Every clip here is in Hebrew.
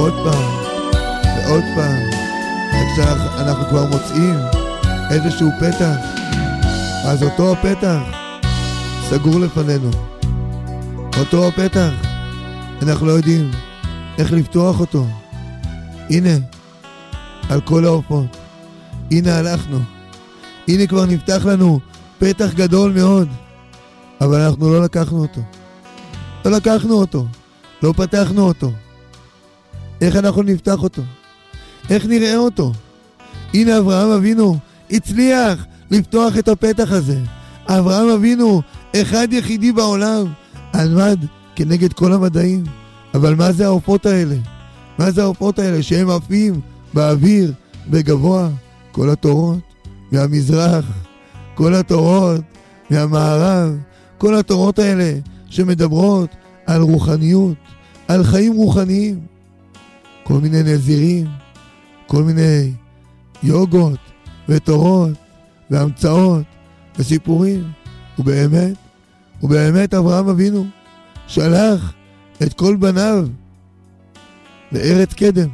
ועוד פעם ועוד פעם, עד שאנחנו כבר מוצאים איזשהו פתח, אז אותו הפתח סגור לפנינו. אותו הפתח, אנחנו לא יודעים איך לפתוח אותו. הנה, על כל העופות, הנה הלכנו, הנה כבר נפתח לנו פתח גדול מאוד, אבל אנחנו לא לקחנו אותו. לא לקחנו אותו, לא פתחנו אותו. איך אנחנו נפתח אותו? איך נראה אותו? הנה אברהם אבינו הצליח לפתוח את הפתח הזה. אברהם אבינו, אחד יחידי בעולם, עמד כנגד כל המדעים. אבל מה זה העופות האלה? מה זה העופות האלה שהם עפים באוויר בגבוה? כל התורות מהמזרח, כל התורות מהמערב, כל התורות האלה שמדברות על רוחניות, על חיים רוחניים, כל מיני נזירים, כל מיני יוגות ותורות והמצאות וסיפורים. ובאמת אברהם אבינו שלח את כל בניו לארץ קדם,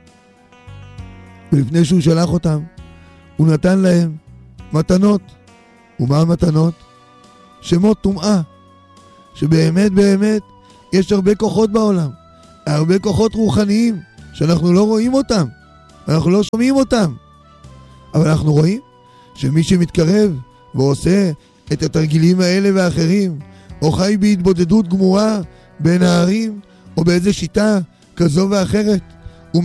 ולפני שהוא שלח אותם הוא נתן להם מתנות. ומה המתנות? שמות טומאה, שבאמת באמת יש הרבה כוחות בעולם, הרבה כוחות רוחניים שאנחנו לא רואים אותם, אנחנו לא שומעים אותם, אבל אנחנו רואים שמי שמתקרב ועושה את התרגילים האלה ואחרים, או חי בהתבודדות גמורה בין הערים, או באיזה שיטה כזו ואחרת,